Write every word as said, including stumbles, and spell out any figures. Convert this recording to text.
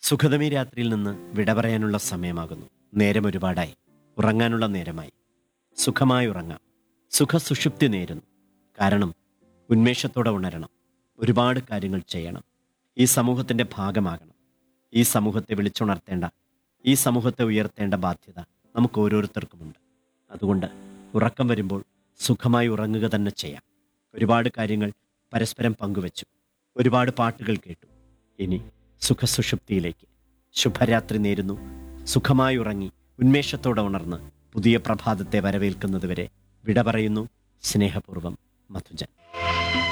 സുഖതമി രാത്രിയിൽ നിന്ന് വിട പറയാനുള്ള സമയമാകുന്നു. നേരം ഒരുപാടായി. ഉറങ്ങാനുള്ള നേരമായി. സുഖമായി ഉറങ്ങാം. സുഖസുഷുപ്തി നേരുന്നു. കാരണം ഉന്മേഷത്തോടെ ഉണരണം. ഒരുപാട് കാര്യങ്ങൾ ചെയ്യണം. ഈ സമൂഹത്തിൻ്റെ ഭാഗമാകണം. ഈ സമൂഹത്തെ വിളിച്ചുണർത്തേണ്ട, ഈ സമൂഹത്തെ ഉയർത്തേണ്ട ബാധ്യത നമുക്ക് ഓരോരുത്തർക്കുമുണ്ട്. അതുകൊണ്ട് ഉറക്കം വരുമ്പോൾ സുഖമായി ഉറങ്ങുക തന്നെ ചെയ്യാം. ഒരുപാട് കാര്യങ്ങൾ പരസ്പരം പങ്കുവച്ചു. ഒരുപാട് പാട്ടുകൾ കേട്ടു. ഇനി സുഖസുഷുപ്തിയിലേക്ക്. ശുഭരാത്രി നേരുന്നു. സുഖമായി ഉറങ്ങി ഉന്മേഷത്തോടെ ഉണർന്ന് പുതിയ പ്രഭാതത്തെ വരവേൽക്കുന്നതുവരെ വിട പറയുന്നു സ്നേഹപൂർവ്വം മധുജൻ.